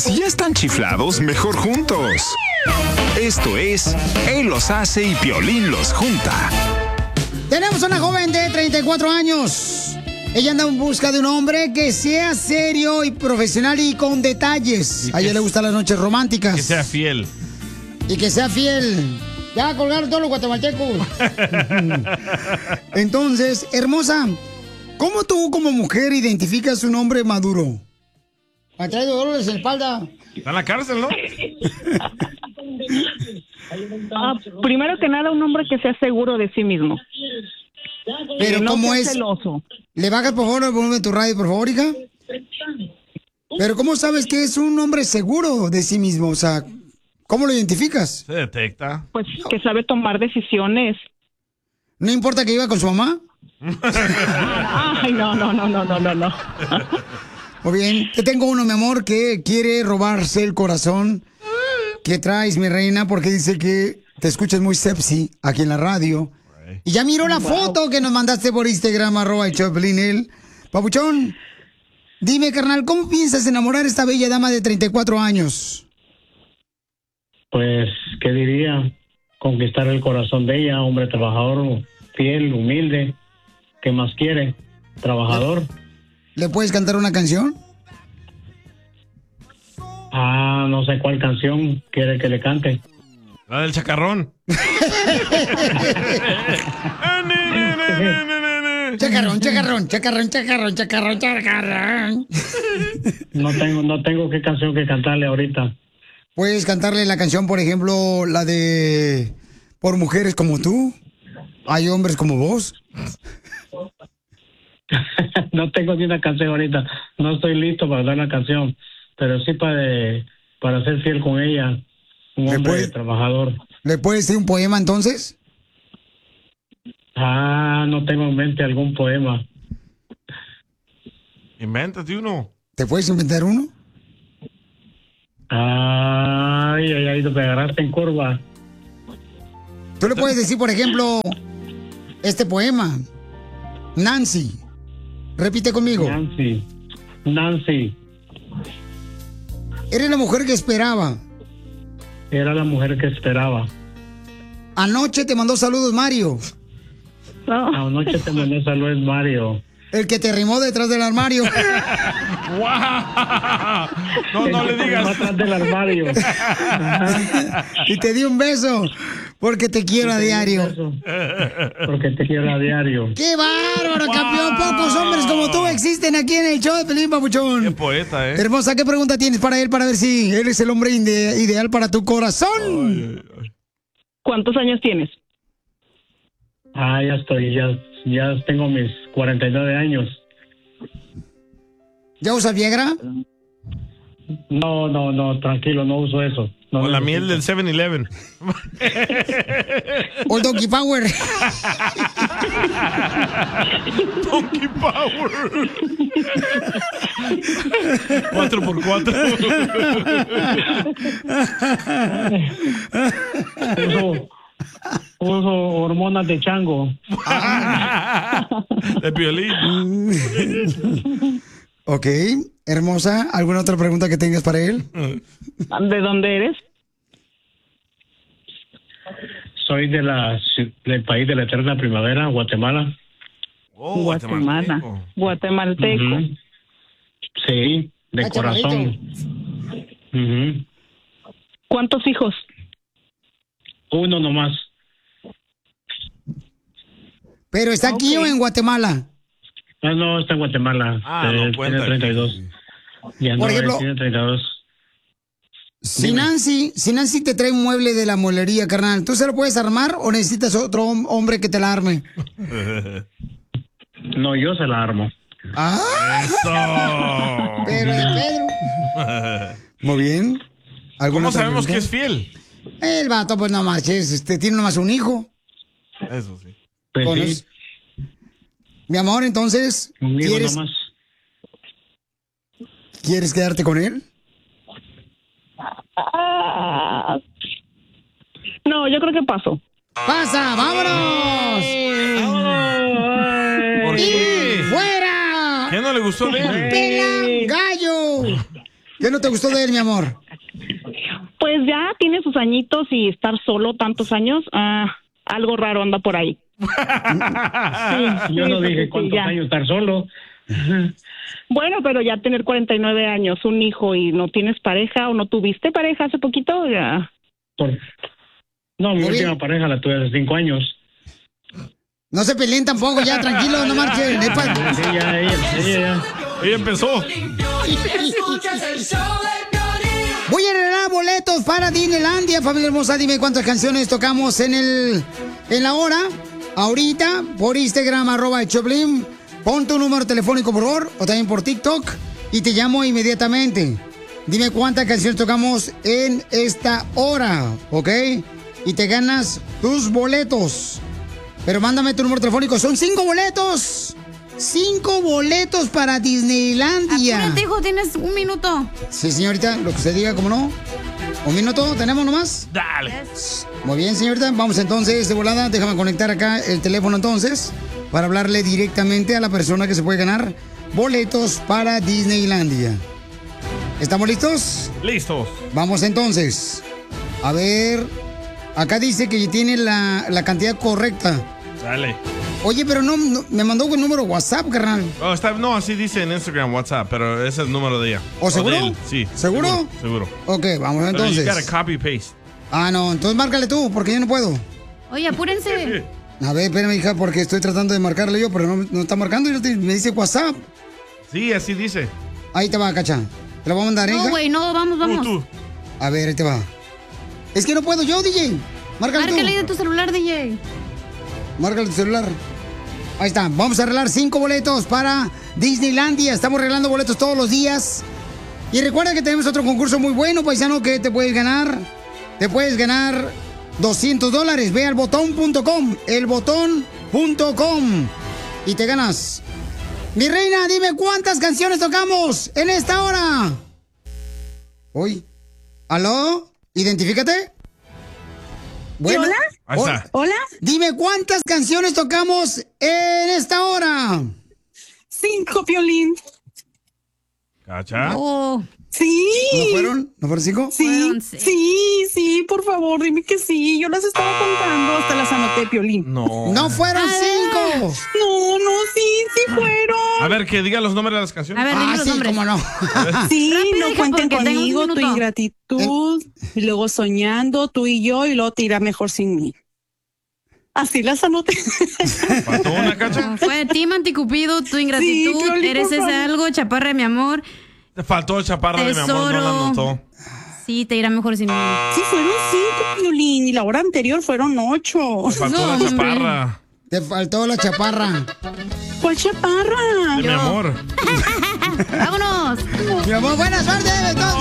Si ya están chiflados, mejor juntos. Esto es Él los hace y Piolín los junta. Tenemos una joven de 34 años. Ella anda en busca de un hombre que sea serio y profesional y con detalles. A ella le gustan las noches románticas. Que sea fiel. Y que sea fiel. Ya colgaron todos los guatemaltecos. Entonces, hermosa, ¿cómo tú como mujer identificas un hombre maduro? ¿Me trae dolores en la espalda? Está en la cárcel, ¿no? Primero que nada, un hombre que sea seguro de sí mismo. Pero no ¿cómo sea es? celoso. ¿Le bajas por favor el volumen de tu radio, por favor, hija? Pero ¿cómo sabes que es un hombre seguro de sí mismo? O sea, ¿cómo lo identificas? Se detecta. Pues que sabe tomar decisiones. ¿No importa que iba con su mamá? Ay, no. Muy bien, te tengo uno, mi amor, que quiere robarse el corazón. ¿Qué traes, mi reina? Porque dice que te escuchas muy sexy aquí en la radio. Y ya miró la foto que nos mandaste por Instagram, @el Papuchón, dime, carnal, ¿cómo piensas enamorar a esta bella dama de 34 años? Pues, ¿qué diría? Conquistar el corazón de ella, hombre trabajador, fiel, humilde. ¿Qué más quiere? Trabajador. ¿Le puedes cantar una canción? No sé cuál canción quiere que le cante. La del chacarrón. Chacarrón. No tengo qué canción que cantarle ahorita. Puedes cantarle la canción, por ejemplo, la de Por mujeres como tú. Hay hombres como vos. No tengo ni una canción ahorita. No estoy listo para dar una canción. Pero sí para ser fiel con ella. Un hombre trabajador. ¿Le puedes decir un poema entonces? No tengo en mente algún poema. Invéntate uno. ¿Te puedes inventar uno? Ay, te agarraste en curva. Tú le puedes decir, por ejemplo, este poema. Nancy. Repite conmigo. Nancy. Eres la mujer que esperaba. Era la mujer que esperaba. Anoche te mandó saludos, Mario. Anoche te mandó saludos, Mario. El que te arrimó detrás del armario. No le digas. Detrás del armario. Y te di un beso. Porque te quiero a diario. Porque te quiero a diario. ¡Qué bárbaro, campeón! Pocos hombres como tú existen aquí en el show de Pelín, Papuchón. Qué poeta, ¿eh? Hermosa, ¿qué pregunta tienes para él para ver si él es el hombre ideal para tu corazón? ¿Cuántos años tienes? Ya tengo mis 49 años. ¿Ya usas Viagra? No, tranquilo, no uso eso. O la miel del 7-Eleven. O el Donkey Power. Donkey Power. 4x4. Uso hormonas de chango. De Piolín. Ok, hermosa, ¿alguna otra pregunta que tengas para él? ¿De dónde eres? Soy del país de la eterna primavera, Guatemala. Guatemalteco. Uh-huh. Sí, de corazón. Uh-huh. ¿Cuántos hijos? Uno nomás. ¿Pero está aquí o en Guatemala? No, está en Guatemala. No cuenta. Tiene 32. Ya Por ejemplo, tiene 32. Si Nancy te trae un mueble de la mueblería, carnal, ¿tú se lo puedes armar o necesitas otro hombre que te la arme? No, yo se la armo. ¡Eso! Pero de Pedro. Muy bien. ¿Cómo sabemos que es fiel? El vato, pues no marches, tiene nomás un hijo. Eso sí. Pues sí. Mi amor, entonces, ¿quieres quedarte con él? No, yo creo que paso. ¡Pasa! ¡Vámonos! ¿Por qué? ¡Fuera! ¿Qué no le gustó de él? ¡Pela gallo! ¿Qué no te gustó de él, mi amor? Pues ya tiene sus añitos y estar solo tantos años, algo raro anda por ahí. Yo no dije cuántos años estar solo. Bueno, pero ya tener 49 años, un hijo y no tienes pareja o no tuviste pareja hace poquito, ya. No, mi última pareja la tuve hace 5 años. No se peleen tampoco, ya, tranquilo, no marchen. Ella empezó. Voy a regalar boletos para Disneylandia, familia hermosa. Dime cuántas canciones tocamos en la hora. Ahorita, por Instagram, @Choplin. Pon tu número telefónico, por favor, o también por TikTok, y te llamo inmediatamente. Dime cuántas canciones tocamos en esta hora, ¿ok? Y te ganas tus boletos. Pero mándame tu número telefónico. Son 5 boletos. 5 boletos para Disneylandia. Apúrate, hijo, tienes 1 minuto. Sí, señorita, lo que usted diga, ¿cómo no? 1 minuto, ¿tenemos nomás? Dale. Muy bien, señorita. Vamos entonces de volada. Déjame conectar acá el teléfono entonces para hablarle directamente a la persona que se puede ganar boletos para Disneylandia. ¿Estamos listos? Listos. Vamos entonces. A ver, acá dice que tiene la cantidad correcta. Dale. Oye, pero no me mandó un número WhatsApp, carnal. Oh, no, así dice en Instagram, WhatsApp, pero ese es el número de ella. ¿O seguro? de él, sí. ¿Seguro? Seguro. Ok, vamos entonces. Pero you gotta copy paste. No, entonces márcale tú, porque yo no puedo. Oye, apúrense. A ver, espérame, hija, porque estoy tratando de marcarle yo, pero no está marcando y me dice WhatsApp. Sí, así dice. Ahí te va, Cacha. Te lo voy a mandar, hija. No, güey, no, vamos. Tú. A ver, ahí te va. Es que no puedo yo, DJ. Márcale ahí de tu celular, DJ. Márcale tu celular. Ahí está. Vamos a arreglar 5 boletos para Disneylandia. Estamos arreglando boletos todos los días. Y recuerda que tenemos otro concurso muy bueno, paisano, que te puedes ganar. Te puedes ganar $200. Ve al botón.com. elbotón.com. Y te ganas. Mi reina, dime cuántas canciones tocamos en esta hora. Uy. ¿Aló? ¿Identifícate? Bueno. ¿Hola? Ahí está. ¿Hola? Dime cuántas canciones tocamos en esta hora. 5, Piolín. ¿Cacha? Oh. Sí. ¿No fueron? ¿No fueron 5? Sí, por favor, dime que sí. Yo las estaba contando, hasta las anoté, Piolín. No fueron 5. No, sí fueron. A ver, que diga los nombres de las canciones. A ver, dime los nombres. Cómo no. Sí, Rápido, no hija, cuenten porque tengo conmigo, un tu minuto. ingratitud, y luego soñando, tú y yo, y luego te irá mejor sin mí. Así las anoté. ¿Faltó una, Cacha? Fue Tim Anticupido, tu ingratitud, Sí, Piolín, eres por ese favor. algo, chaparra de mi amor. Te faltó Chaparra de mi amor, no la Tesoro. anotó. Sí, te irá mejor sin mí. Sí, fueron 5, Piolín, y la hora anterior fueron 8. Te faltó No, la hombre. Chaparra Te faltó la chaparra. ¿Cuál chaparra? de mi amor. ¡Vámonos! Mi amor, buena suerte. Entonces.